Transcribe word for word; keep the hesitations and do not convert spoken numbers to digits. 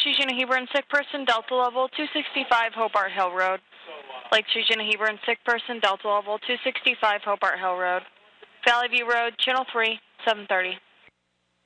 Street Gina Hebron, sick person, Delta level two sixty-five, Hobart Hill Road. Lake Street Gina Hebron, sick person, Delta level two sixty-five, Hobart Hill Road. Valley View Road, Channel three, seven thirty.